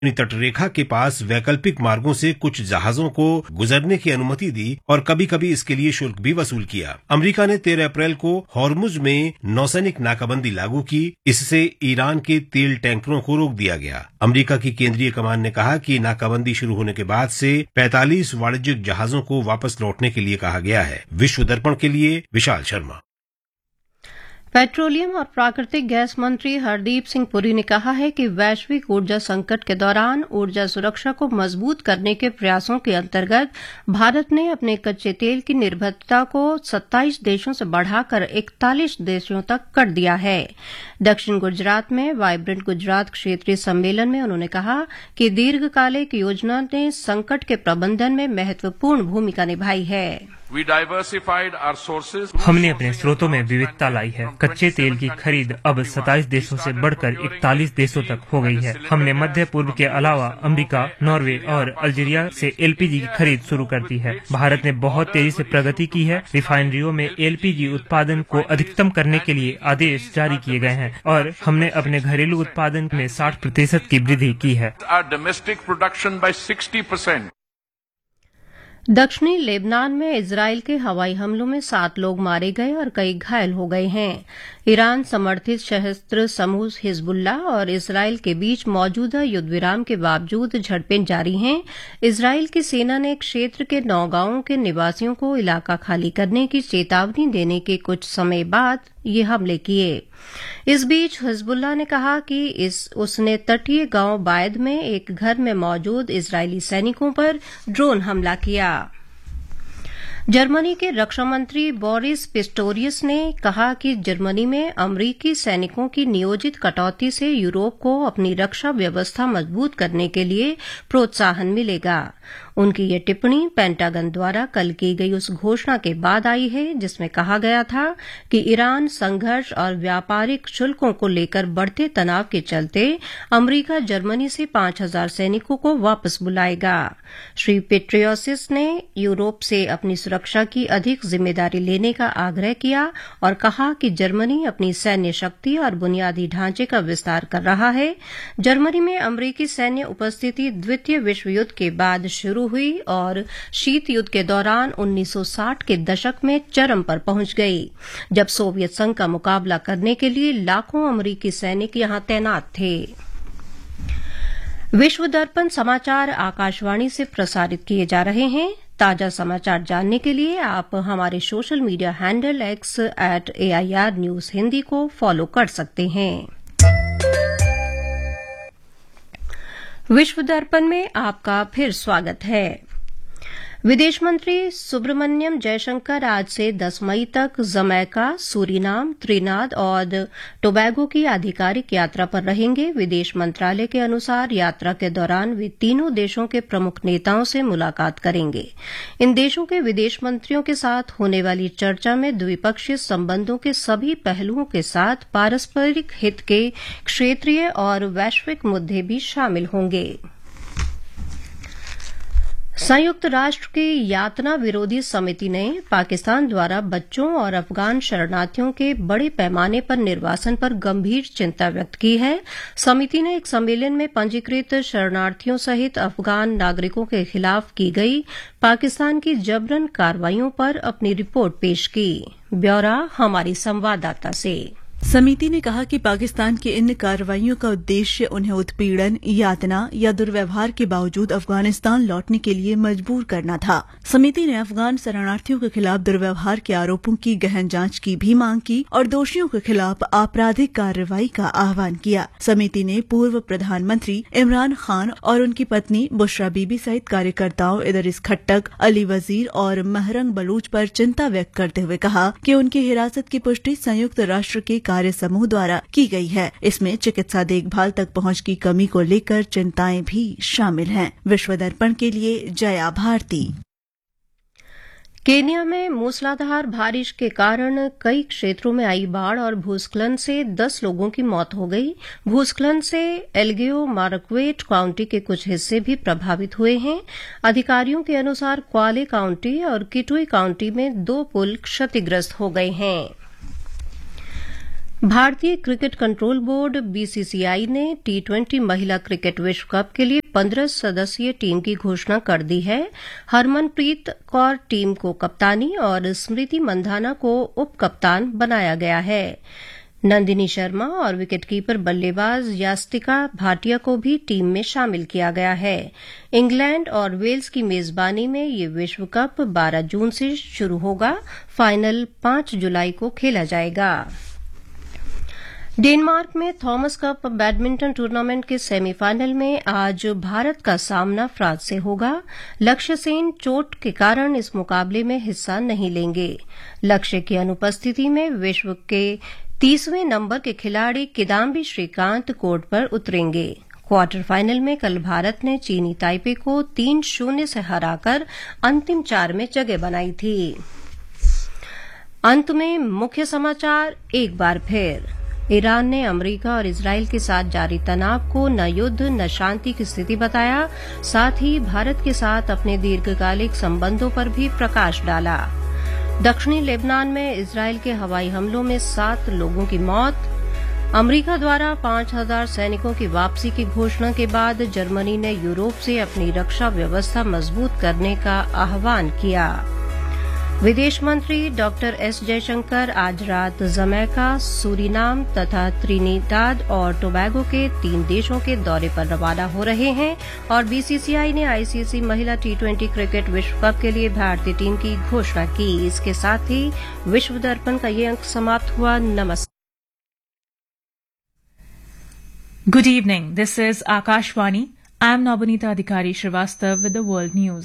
तटरेखा के पास वैकल्पिक मार्गों से कुछ जहाजों को गुजरने की अनुमति दी और कभी कभी इसके लिए शुल्क भी वसूल किया। अमेरिका ने 13 अप्रैल को हॉर्मुज में नौसैनिक नाकाबंदी लागू की। इससे ईरान के तेल टैंकरों को रोक दिया गया। अमेरिका की केंद्रीय कमान ने कहा कि नाकाबंदी शुरू होने के बाद से 45 वाणिज्यिक जहाजों को वापस लौटने के लिए कहा गया है। विश्व दर्पण के लिए विशाल शर्मा। पेट्रोलियम और प्राकृतिक गैस मंत्री हरदीप सिंह पुरी ने कहा है कि वैश्विक ऊर्जा संकट के दौरान ऊर्जा सुरक्षा को मजबूत करने के प्रयासों के अंतर्गत भारत ने अपने कच्चे तेल की निर्भरता को 27 देशों से बढ़ाकर 41 देशों तक कर दिया है। दक्षिण गुजरात में वाइब्रेंट गुजरात क्षेत्रीय सम्मेलन में उन्होंने कहा कि दीर्घकालिक योजना ने संकट के प्रबंधन में महत्वपूर्ण भूमिका निभाई है। हमने अपने स्रोतों में विविधता लाई है। कच्चे तेल की खरीद अब 27 देशों से बढ़कर 41 देशों तक हो गई है। हमने मध्य पूर्व के अलावा अमेरिका, नॉर्वे और अल्जीरिया से एलपीजी की खरीद शुरू कर दी है। भारत ने बहुत तेजी से प्रगति की है। रिफाइनरियों में एलपीजी उत्पादन को अधिकतम करने के लिए आदेश जारी किए गए हैं और हमने अपने घरेलू उत्पादन में 60% की वृद्धि की है। दक्षिणी लेबनान में इजरायल के हवाई हमलों में 7 लोग मारे गए और कई घायल हो गए हैं। ईरान समर्थित सशस्त्र समूह हिजबुल्लाह और इजरायल के बीच मौजूदा युद्ध विराम के बावजूद झड़पें जारी हैं। इजरायल की सेना ने क्षेत्र के 9 गांवों के निवासियों को इलाका खाली करने की चेतावनी देने के कुछ समय बाद ये हमले किए। इस बीच हिजबुल्लाह ने कहा कि उसने तटीय गांव बायद में एक घर में मौजूद इजरायली सैनिकों पर ड्रोन हमला किया। जर्मनी के रक्षा मंत्री बोरिस पिस्टोरियस ने कहा कि जर्मनी में अमरीकी सैनिकों की नियोजित कटौती से यूरोप को अपनी रक्षा व्यवस्था मजबूत करने के लिए प्रोत्साहन मिलेगा। उनकी ये टिप्पणी पेंटागन द्वारा कल की गई उस घोषणा के बाद आई है जिसमें कहा गया था कि ईरान संघर्ष और व्यापारिक शुल्कों को लेकर बढ़ते तनाव के चलते अमेरिका जर्मनी से 5,000 सैनिकों को वापस बुलाएगा। श्री पिस्टोरियस ने यूरोप से अपनी सुरक्षा की अधिक जिम्मेदारी लेने का आग्रह किया और कहा कि जर्मनी अपनी सैन्य शक्ति और बुनियादी ढांचे का विस्तार कर रहा है। जर्मनी में अमेरिकी सैन्य उपस्थिति द्वितीय विश्व युद्ध के बाद शुरू हुई और शीत युद्ध के दौरान 1960 के दशक में चरम पर पहुंच गई, जब सोवियत संघ का मुकाबला करने के लिए लाखों अमेरिकी सैनिक यहां तैनात थे। विश्व दर्पण समाचार आकाशवाणी से प्रसारित किए जा रहे हैं। ताजा समाचार जानने के लिए आप हमारे social media handle X @AIR News Hindi को फॉलो कर सकते हैं। विश्व दर्पण में आपका फिर स्वागत है। विदेश मंत्री सुब्रमण्यम जयशंकर आज से 10 मई तक जमैका, सूरीनाम, त्रिनाद और टोबैगो की आधिकारिक यात्रा पर रहेंगे। विदेश मंत्रालय के अनुसार यात्रा के दौरान वे तीनों देशों के प्रमुख नेताओं से मुलाकात करेंगे। इन देशों के विदेश मंत्रियों के साथ होने वाली चर्चा में द्विपक्षीय संबंधों के सभी पहलुओं के साथ पारस्परिक हित के क्षेत्रीय और वैश्विक मुद्दे भी शामिल होंगे। संयुक्त राष्ट्र की यातना विरोधी समिति ने पाकिस्तान द्वारा बच्चों और अफगान शरणार्थियों के बड़े पैमाने पर निर्वासन पर गंभीर चिंता व्यक्त की है। समिति ने एक सम्मेलन में पंजीकृत शरणार्थियों सहित अफगान नागरिकों के खिलाफ की गई पाकिस्तान की जबरन कार्रवाइयों पर अपनी रिपोर्ट पेश की। ब्यौरा हमारी संवाददाता से। समिति ने कहा कि पाकिस्तान की इन कार्रवाइयों का उद्देश्य उन्हें उत्पीड़न, यातना या दुर्व्यवहार के बावजूद अफगानिस्तान लौटने के लिए मजबूर करना था। समिति ने अफगान शरणार्थियों के खिलाफ दुर्व्यवहार के आरोपों की गहन जांच की भी मांग की और दोषियों के खिलाफ आपराधिक कार्रवाई का आह्वान किया। समिति ने पूर्व प्रधानमंत्री इमरान खान और उनकी पत्नी बुशरा बीबी सहित कार्यकर्ताओं इदरिस खट्टक, अली वजीर और महरंग बलूच पर चिंता व्यक्त करते हुए कहा कि उनकी हिरासत की पुष्टि संयुक्त राष्ट्र के कार्य समूह द्वारा की गई है। इसमें चिकित्सा देखभाल तक पहुंच की कमी को लेकर चिंताएं भी शामिल हैं। विश्व दर्पण के लिए जया भारती। केन्या में मूसलाधार बारिश के कारण कई क्षेत्रों में आई बाढ़ और भूस्खलन से 10 लोगों की मौत हो गई। भूस्खलन से एल्गेयो मार्क्वेट काउंटी के कुछ हिस्से भी प्रभावित हुए हैं। अधिकारियों के अनुसार क्वाले काउंटी और किटुई काउंटी में 2 पुल क्षतिग्रस्त हो गए हैं। भारतीय क्रिकेट कंट्रोल बोर्ड बीसीसीआई ने टी20 महिला क्रिकेट विश्व कप के लिए 15 सदस्यीय टीम की घोषणा कर दी है। हरमनप्रीत कौर टीम को कप्तानी और स्मृति मंधाना को उप कप्तान बनाया गया है। नंदिनी शर्मा और विकेटकीपर बल्लेबाज यास्तिका भाटिया को भी टीम में शामिल किया गया है। इंग्लैंड और वेल्स की मेजबानी में ये विश्व कप 12 जून से शुरू होगा। फाइनल 5 जुलाई को खेला जाएगा। डेनमार्क में थॉमस कप बैडमिंटन टूर्नामेंट के सेमीफाइनल में आज भारत का सामना फ्रांस से होगा। लक्ष्य सेन चोट के कारण इस मुकाबले में हिस्सा नहीं लेंगे। लक्ष्य की अनुपस्थिति में विश्व के 30वें नंबर के खिलाड़ी किदाम्बी श्रीकांत कोर्ट पर उतरेंगे। क्वार्टर फाइनल में कल भारत ने चीनी ताइपे को 3-0 से हराकर अंतिम 4 में जगह बनाई थी। अंत में मुख्य समाचार एक बार फिर। ईरान ने अमेरिका और इजरायल के साथ जारी तनाव को न युद्ध न शांति की स्थिति बताया। साथ ही भारत के साथ अपने दीर्घकालिक संबंधों पर भी प्रकाश डाला। दक्षिणी लेबनान में इजरायल के हवाई हमलों में 7 लोगों की मौत। अमेरिका द्वारा 5000 सैनिकों की वापसी की घोषणा के बाद जर्मनी ने यूरोप से अपनी रक्षा व्यवस्था मजबूत करने का आह्वान किया। विदेश मंत्री डॉक्टर एस जयशंकर आज रात जमैका, सूरीनाम तथा त्रिनिदाद और टोबैगो के 3 देशों के दौरे पर रवाना हो रहे हैं। और बीसीसीआई ने आईसीसी महिला टी20 क्रिकेट विश्व कप के लिए भारतीय टीम की घोषणा की। इसके साथ ही विश्व दर्पण का ये अंक समाप्त हुआ। नमस्कार। Good evening. This is Akashvani. I am Nobunita Adhikari Srivastav with the World News.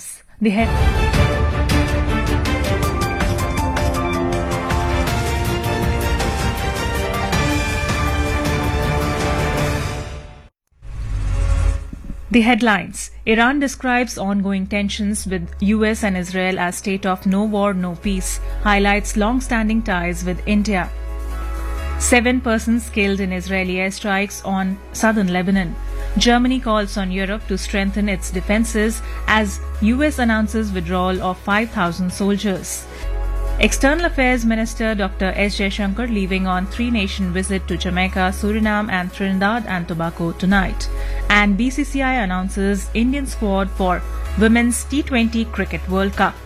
The headlines. Iran describes ongoing tensions with US and Israel as state of no war, no peace, highlights long-standing ties with India. 7 persons killed in Israeli airstrikes on southern Lebanon. Germany calls on Europe to strengthen its defences as US announces withdrawal of 5,000 soldiers. External Affairs Minister Dr. S. Jaishankar leaving on 3-nation visit to Jamaica, Suriname and Trinidad and Tobago tonight. And BCCI announces Indian squad for Women's T20 Cricket World Cup.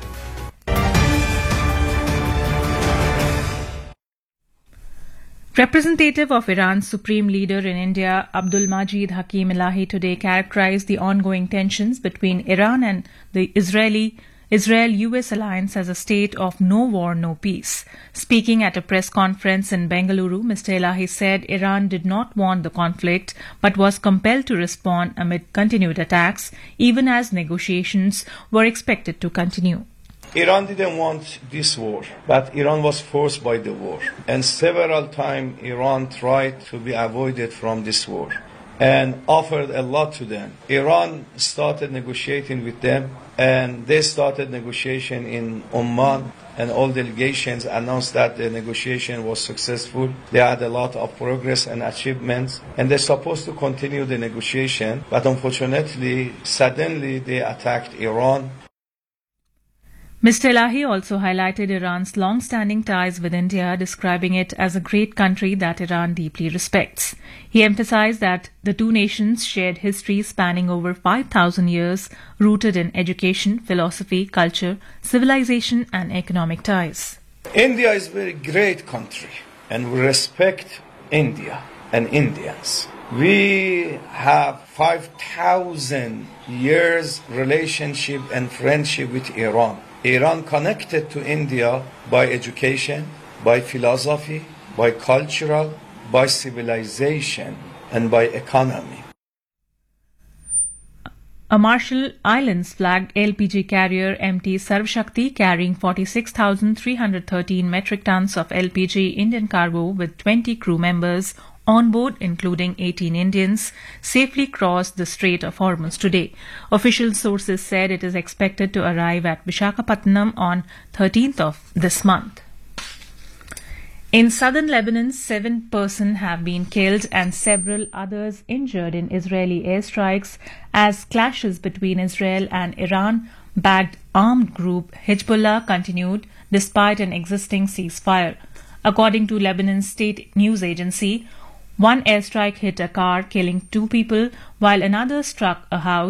Representative of Iran's supreme leader in India, Abdul Majid Hakim Elahi, today characterized the ongoing tensions between Iran and the Israel-US alliance as a state of no war, no peace. Speaking at a press conference in Bengaluru, Mr. Elahi said Iran did not want the conflict but was compelled to respond amid continued attacks, even as negotiations were expected to continue. Iran didn't want this war, but Iran was forced by the war. And several times Iran tried to be avoided from this war and offered a lot to them. Iran started negotiating with them, and they started negotiation in Oman, and all delegations announced that the negotiation was successful. They had a lot of progress and achievements, and they're supposed to continue the negotiation, but unfortunately, suddenly they attacked Iran. Mr. Elahi also highlighted Iran's long-standing ties with India, describing it as a great country that Iran deeply respects. He emphasized that the two nations shared history spanning over 5,000 years, rooted in education, philosophy, culture, civilization and economic ties. India is a very great country, and we respect India and Indians. We have 5,000 years relationship and friendship with Iran. Iran connected to India by education, by philosophy, by cultural, by civilization, and by economy. A Marshall Islands flagged LPG carrier MT Sarvashakti carrying 46,313 metric tons of LPG Indian cargo with 20 crew members on board, including 18 Indians, safely crossed the Strait of Hormuz today. Official sources said it is expected to arrive at Visakhapatnam on 13th of this month. In southern Lebanon, 7 persons have been killed and several others injured in Israeli airstrikes as clashes between Israel and Iran-backed armed group Hezbollah continued despite an existing ceasefire. According to Lebanon's state news agency, one airstrike hit a car, killing 2 people, while another struck a house